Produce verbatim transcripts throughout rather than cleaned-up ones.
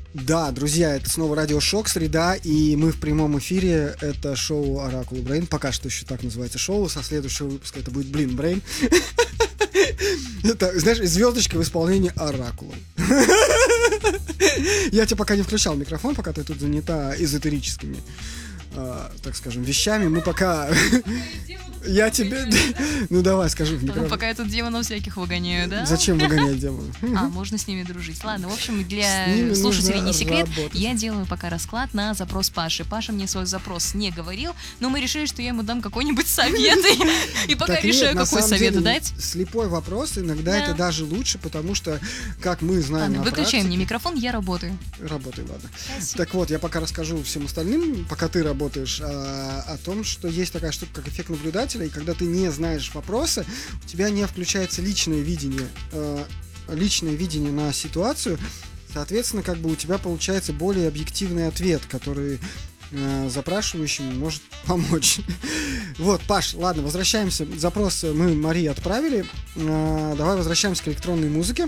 Да, друзья, это снова Радио Шок, среда, и мы в прямом эфире. Это шоу Oracle Brain, пока что еще так называется шоу. Со следующего выпуска это будет Блин Brain. Это, знаешь, звездочка в исполнении Оракула. Я тебе пока не включал микрофон, пока ты тут занята эзотерическими, так скажем, вещами. Мы пока... Я тебе... Ну давай, скажи в микрофон. Пока я тут демонов всяких выгоняю, да? Зачем выгонять демонов? А, можно с ними дружить. Ладно, в общем, для слушателей не секрет, я делаю пока расклад на запрос Паши. Паша мне свой запрос не говорил, но мы решили, что я ему дам какой-нибудь совет. И пока решаю, какой совет дать. Слепой вопрос, иногда это даже лучше, потому что, как мы знаем... Ладно, выключай мне микрофон, я работаю. Работай, ладно. Так вот, я пока расскажу всем остальным, пока ты работаешь, о том, что есть такая штука, как эффект наблюдателя. И когда ты не знаешь вопроса, у тебя не включается личное видение, э, личное видение на ситуацию, соответственно, как бы у тебя получается более объективный ответ, который э, запрашивающему может помочь. Вот, Паш, ладно, возвращаемся. Запрос мы Марии отправили. Э, давай возвращаемся к электронной музыке.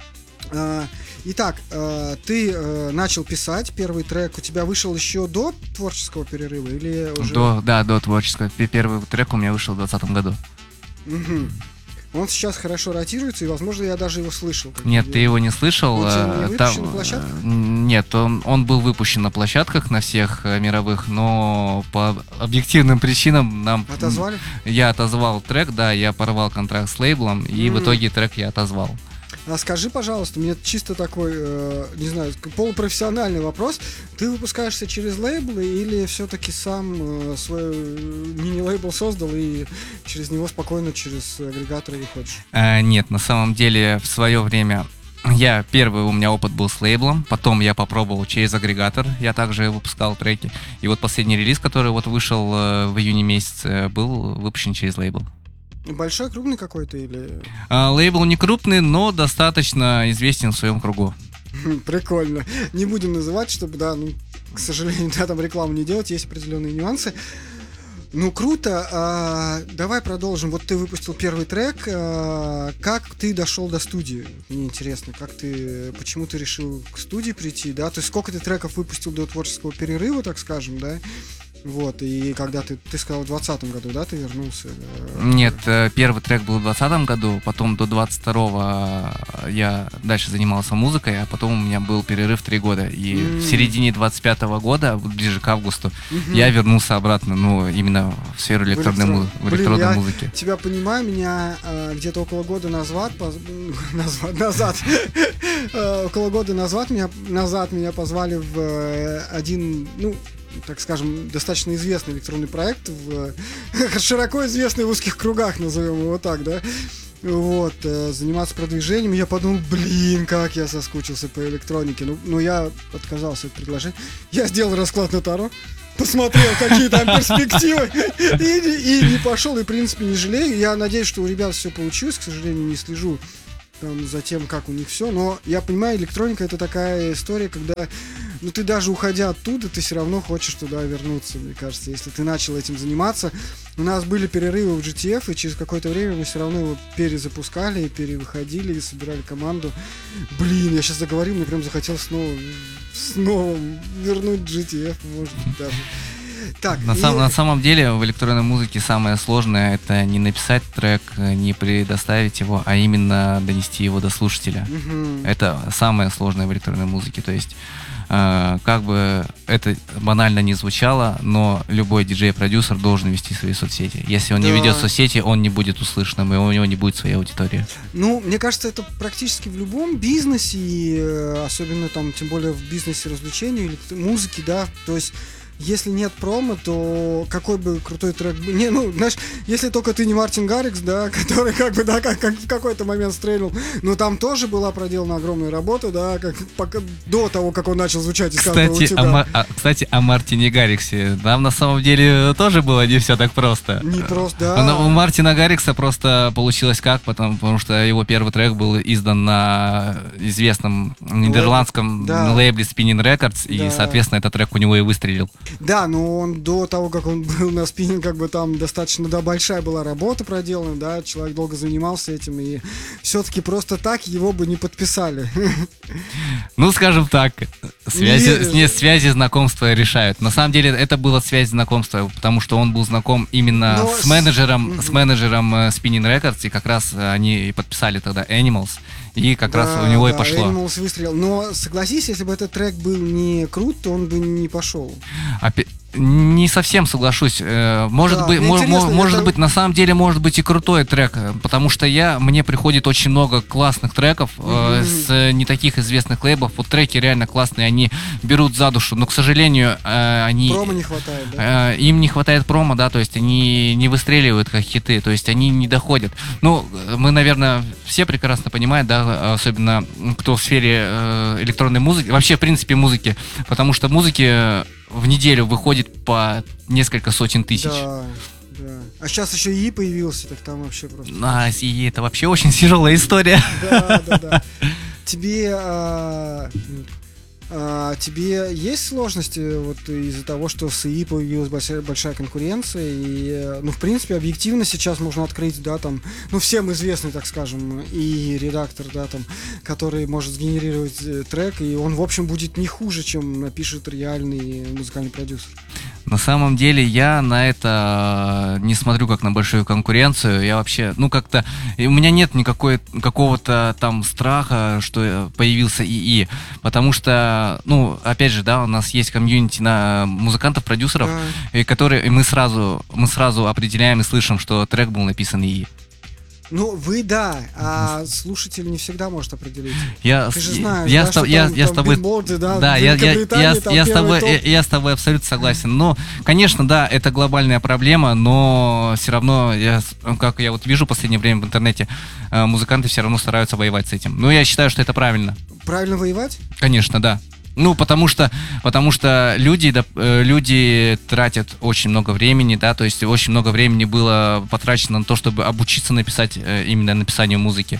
Э, Итак, э, ты э, начал писать, первый трек у тебя вышел еще до творческого перерыва или уже... До, да, до творческого. Первый трек у меня вышел в двадцатом году. Угу. Он сейчас хорошо ротируется, и, возможно, я даже его слышал. Нет, ты его не слышал. Он не выпущен там, на площадках? Нет, он, он был выпущен на площадках, на всех мировых, но по объективным причинам нам... Отозвали? Я отозвал трек, да, я порвал контракт с лейблом, и mm-hmm. в итоге трек я отозвал. А скажи, пожалуйста, мне чисто такой, э, не знаю, полупрофессиональный вопрос. Ты выпускаешься через лейблы или все-таки сам э, свой мини-лейбл создал и через него спокойно через агрегаторы выходишь? А, нет, на самом деле в свое время я первый у меня опыт был с лейблом, потом я попробовал через агрегатор, я также выпускал треки. И вот последний релиз, который вот вышел э, в июне месяце, был выпущен через лейбл. Большой, крупный какой-то или... А, лейбл не крупный, но достаточно известен в своем кругу. Прикольно. Не будем называть, чтобы, да, ну, к сожалению, да, там рекламу не делать, есть определенные нюансы. Ну, круто. А, давай продолжим. Вот ты выпустил первый трек. А, как ты дошел до студии? Мне интересно, как ты, почему ты решил к студии прийти, да? То есть сколько ты треков выпустил до творческого перерыва, так скажем, да? Вот, и когда ты, ты сказал, в двадцатом году, да, ты вернулся? Нет, первый трек был в двадцатом году, потом до двадцать второго я дальше занимался музыкой, а потом у меня был перерыв три года. И mm. в середине двадцать пятого года, ближе к августу, mm-hmm. я вернулся обратно, ну, именно в сферу электронной, в му- в электронной Блин, я музыки. Тебя понимаю, меня э, где-то около года назад, поз... назад, назад, около года назад меня, назад меня позвали в э, один, ну, так скажем, достаточно известный электронный проект, в, широко известный в узких кругах, назовем его так, да, вот, э, заниматься продвижением. Я подумал, блин, как я соскучился по электронике. Ну, ну, я отказался от предложения. Я сделал расклад на Таро, посмотрел, какие там перспективы, и, и не пошел, и, в принципе, не жалею. Я надеюсь, что у ребят все получилось, к сожалению, не слежу там за тем, как у них все, но я понимаю, электроника — это такая история, когда, ну, ты даже уходя оттуда, ты все равно хочешь туда вернуться, мне кажется, если ты начал этим заниматься. У нас были перерывы в джи ти эф, и через какое-то время мы все равно его перезапускали, и перевыходили, и собирали команду. Блин, я сейчас заговорил, мне прям захотелось снова, снова вернуть джи ти эф, может быть, даже. Так, на, и... сам, на самом деле в электронной музыке самое сложное — это не написать трек, не предоставить его, а именно донести его до слушателя. Mm-hmm. Это самое сложное в электронной музыке. То есть, э, как бы это банально не звучало, но любой диджей-продюсер должен вести свои соцсети. Если он да. не ведет соцсети, он не будет услышанным, и у него не будет своей аудитории. Ну, мне кажется, это практически в любом бизнесе, и особенно там, тем более в бизнесе развлечений или музыки, да, то есть если нет промо, то какой бы крутой трек был... Не, ну, знаешь, если только ты не Мартин Гаррикс, да, который как бы, да, как, как в какой-то момент стрельнул, но там тоже была проделана огромная работа, да, как, пока, до того, как он начал звучать из каждого утюга. О, а, кстати, о Мартине Гарриксе. Нам на самом деле тоже было не все так просто. Не просто, да. Но у Мартина Гаррикса просто получилось как, потому, потому что его первый трек был издан на известном нидерландском да. лейбле Spinning Records, и, да. соответственно, этот трек у него и выстрелил. Да, но он до того, как он был на спиннинг, как бы там достаточно, да, большая была работа проделана, да, человек долго занимался этим, и все-таки просто так его бы не подписали. Ну, скажем так, Связи, не, связи знакомства решают. На самом деле это было связь знакомства, потому что он был знаком именно Но с менеджером, с, с менеджером Spinning Records, и как раз они подписали тогда Animals, и как да, раз у него да, и пошло. Animals выстрелил. Но согласись, если бы этот трек был не крут, то он бы не пошел. Опять... Не совсем соглашусь. Может да, быть, мо- может это... быть, на самом деле, может быть и крутой трек, потому что я, мне приходит очень много классных треков mm-hmm. э, с не таких известных лейблов. Вот треки реально классные, они берут за душу, но, к сожалению, э, они... Промо не хватает, да? Э, им не хватает промо, да, то есть они не выстреливают как хиты, то есть они не доходят. Ну, мы, наверное, все прекрасно понимаем, да, особенно кто в сфере э, электронной музыки, вообще, в принципе, музыки, потому что музыки в неделю выходит по несколько сотен тысяч. Да, да. А сейчас еще ИИ появился, так там вообще просто... А, с ИИ это вообще очень тяжелая история. Да, да, да. Тебе... А... А тебе есть сложности вот из-за того, что с ИИ появилась большая, большая конкуренция, и, ну, в принципе, объективно сейчас можно открыть, да, там, ну, всем известный, так скажем, и редактор, да, там, который может сгенерировать трек, и он, в общем, будет не хуже, чем напишет реальный музыкальный продюсер. На самом деле я на это не смотрю как на большую конкуренцию. Я вообще, ну как-то, у меня нет никакой, какого-то там страха, что появился ИИ, потому что, ну, опять же, да, у нас есть комьюнити на музыкантов-продюсеров, да. и которые, и мы сразу, мы сразу определяем и слышим, что трек был написан ИИ. Ну, вы да, а слушатель не всегда может определить. Я, Ты же знаешь, я, да, с, я, я с тобой, да, да я, я, я, я, с тобой, я, я с тобой абсолютно согласен. Но, конечно, да, это глобальная проблема, но все равно, я, как я вот вижу в последнее время в интернете, музыканты все равно стараются воевать с этим. Но я считаю, что это правильно. Правильно воевать? Конечно, да. Ну, потому что, потому что люди, да, люди тратят очень много времени, да, то есть очень много времени было потрачено на то, чтобы обучиться написать именно написанию музыки.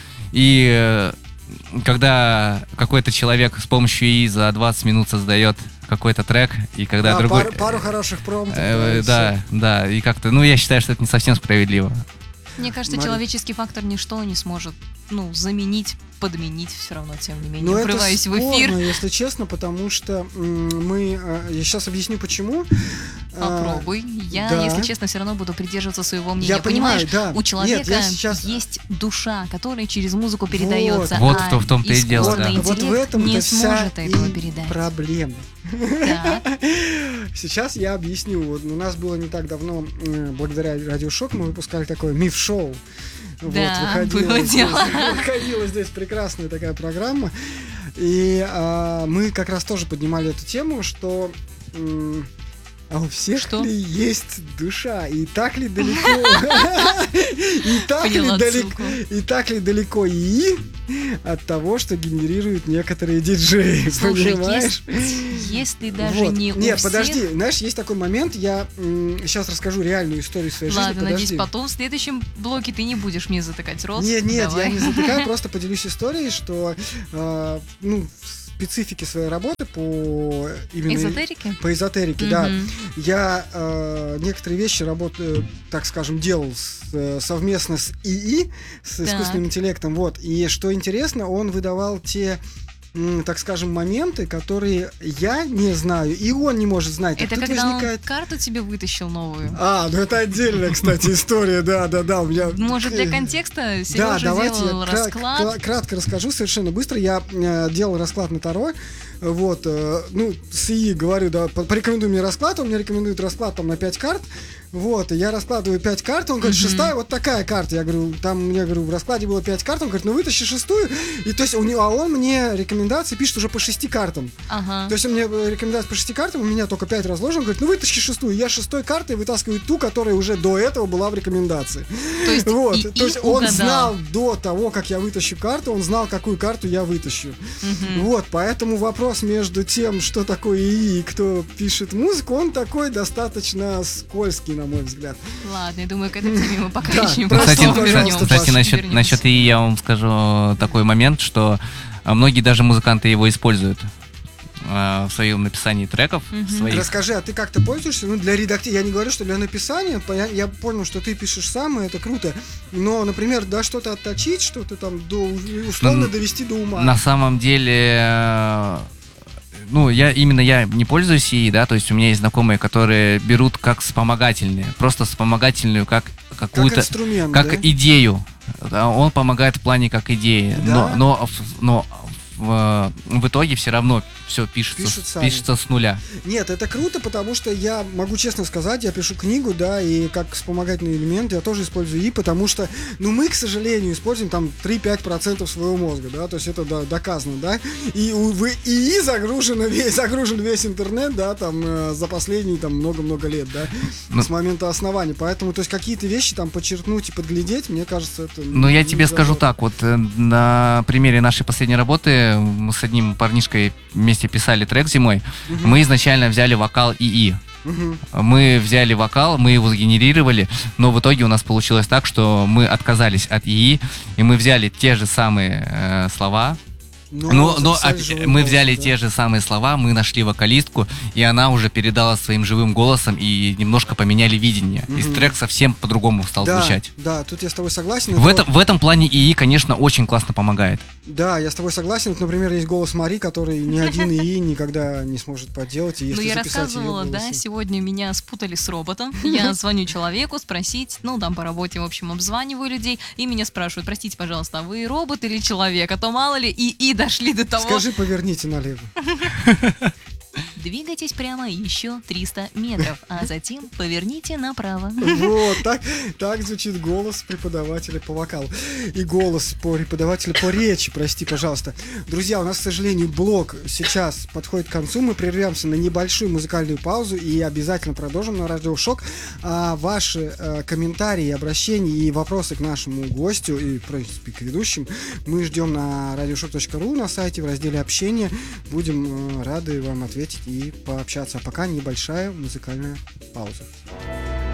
И когда какой-то человек с помощью ИИ за двадцать минут создает какой-то трек, и когда да, другой... Пару, пару хороших промптов. Э, да, да, да, и как-то, ну, я считаю, что это не совсем справедливо. Мне кажется, Мария. Человеческий фактор ничто не сможет, ну, заменить, подменить все равно, тем не менее. Но врываюсь это в эфир. Спорно, если честно, потому что мы... Я сейчас объясню, почему. Попробуй. Я, да. если честно, все равно буду придерживаться своего мнения. Я понимаю, понимаешь, да. у человека Нет, сейчас... есть душа, которая через музыку передается. Вот, а вот в том-то и дело. Да. Вот в этом не вся сможет этого передать. Проблема. Так. Сейчас я объясню. Вот у нас было не так давно, благодаря Радио Шок, мы выпускали такое миф-шоу. Да, вот, выходила, было здесь, дело. выходила здесь прекрасная такая программа. И а, мы как раз тоже поднимали эту тему, что... М- А у всех Что? ли есть душа? И так ли далеко? И так ли далеко? И так ли далеко ИИ от того, что генерируют некоторые диджеи? Понимаешь? Если даже не у всех... Нет, подожди, знаешь, есть такой момент, я сейчас расскажу реальную историю своей жизни. Ладно, надеюсь, потом в следующем блоке ты не будешь мне затыкать рот. Нет, нет, я не затыкаю, просто поделюсь историей, что, ну, специфики своей работы по именно эзотерике? По эзотерике, mm-hmm. да. Я э, некоторые вещи работаю, так скажем, делал с, совместно с ИИ, с так. искусственным интеллектом, вот. И что интересно, он выдавал те, м, так скажем, моменты, которые я не знаю, и он не может знать. Это когда возникает... он карту тебе вытащил новую? А, ну это отдельная, кстати, история, да, да, да. У меня... Может, для контекста Сережа делал расклад? Кратко расскажу, совершенно быстро. Я делал расклад на Таро. Вот, ну, с ИИ говорю, да, порекомендуй мне расклад, он мне рекомендует расклад там на пять карт. Вот, и я раскладываю пять карт, он говорит, mm-hmm. шестая, вот такая карта. Я говорю, там, я говорю, в раскладе было пять карт, он говорит, ну вытащи шестую. И то есть у него, а он мне рекомендации пишет уже по шести картам. Uh-huh. То есть он мне рекомендации по шести картам, у меня только пять разложено, он говорит, ну вытащи шестую. Я шестой картой вытаскиваю ту, которая уже до этого была в рекомендации. То есть, вот, и, то есть и он угадал. знал до того, как я вытащу карту, он знал, какую карту я вытащу. Uh-huh. Вот, поэтому вопрос между тем, что такое ИИ и кто пишет музыку, он такой достаточно скользкий, на мой взгляд. Ладно, я думаю, к этой теме мы пока да, еще не кстати, вернемся. Кстати, насчет, насчет ИИ я вам скажу такой момент, что многие даже музыканты его используют в своем написании треков. Mm-hmm. Своих. Расскажи, а ты как-то пользуешься? Ну, для редактирования, я не говорю, что для написания, я, я понял, что ты пишешь сам, и это круто, но, например, да, что-то отточить, что-то там до, условно но, довести до ума. На самом деле... ну, я именно я не пользуюсь ИИ, да, то есть у меня есть знакомые, которые берут как вспомогательные, просто вспомогательную, как какую-то, как, инструмент, как да? идею. Да, он помогает в плане как идеи, Да? но, но, но в, в итоге все равно все пишется, Пишут пишется с нуля. Нет, это круто, потому что я могу честно сказать, я пишу книгу, да, и как вспомогательный элемент я тоже использую ИИ, потому что, ну, мы, к сожалению, используем там три-пять процентов своего мозга, да, то есть это да, доказано, да, и в ИИ загружен весь, загружен весь интернет, да, там, э, за последние, там, много-много лет, да, ну, с момента основания, поэтому, то есть какие-то вещи там подчеркнуть и подглядеть, мне кажется, это... Ну, я тебе скажу так, вот на примере нашей последней работы мы с одним парнишкой вместе писали трек зимой. Uh-huh. Мы изначально взяли вокал ИИ. Uh-huh. Мы взяли вокал, мы его сгенерировали, но в итоге у нас получилось так, что мы отказались от ИИ, и мы взяли те же самые э, слова. Но, но, но а, мы голос, взяли да? те же самые слова, мы нашли вокалистку, и она уже передала своим живым голосом, и немножко поменяли видение. Mm-hmm. И трек совсем по-другому стал да, звучать. Да, тут я с тобой согласен. В, это... этом, в этом плане ИИ, конечно, очень классно помогает. Да, я с тобой согласен. Вот, например, есть голос Мари, который ни один ИИ никогда не сможет подделать. И если ну, я записать рассказывала, ее да, сегодня меня спутали с роботом. Я звоню человеку спросить, ну, там по работе, в общем, обзваниваю людей, и меня спрашивают, простите, пожалуйста, а вы робот или человек? А то мало ли ИИ дошли до того... Скажи, поверните налево. Двигайтесь прямо еще триста метров, а затем поверните направо. Вот, так, так звучит голос преподавателя по вокалу. И голос по преподавателя по речи, прости, пожалуйста. Друзья, у нас, к сожалению, блок сейчас подходит к концу. Мы прервемся на небольшую музыкальную паузу и обязательно продолжим на Радио Шок. А ваши а, комментарии, обращения и вопросы к нашему гостю и, в принципе, к ведущим мы ждем на радиошок точка ру на сайте в разделе «Общение». Будем а, рады вам ответить и пообщаться. А пока небольшая музыкальная пауза.